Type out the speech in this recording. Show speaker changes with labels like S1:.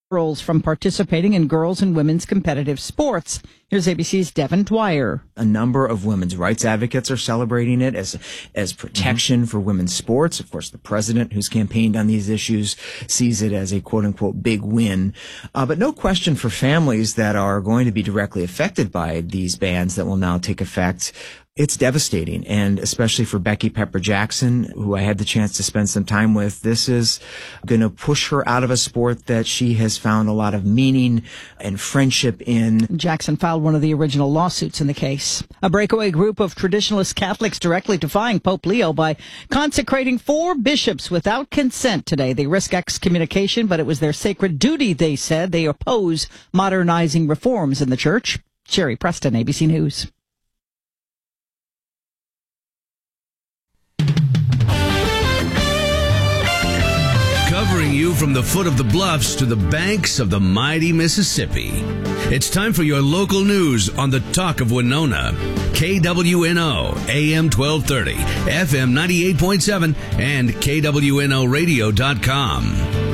S1: girls from participating in girls and women's competitive sports. Here's ABC's Devin Dwyer.
S2: A number of women's rights advocates are celebrating it as protection for women's sports. Of course, the president, who's campaigned on these issues, sees it as a quote-unquote big win. But no question for families that are going to be directly affected by these bans that will now take effect. It's devastating, and especially for Becky Pepper Jackson, who I had the chance to spend some time with. This is going to push her out of a sport that she has found a lot of meaning and friendship in.
S1: Jackson filed one of the original lawsuits in the case. A breakaway group of traditionalist Catholics directly defying Pope Leo by consecrating 4 bishops without consent today. They risk excommunication, but it was their sacred duty, they said. They oppose modernizing reforms in the church. Sherry Preston, ABC News.
S3: Covering you from the foot of the bluffs to the banks of the mighty Mississippi. It's time for your local news on the Talk of Winona. KWNO, AM 1230, FM 98.7, and KWNOradio.com.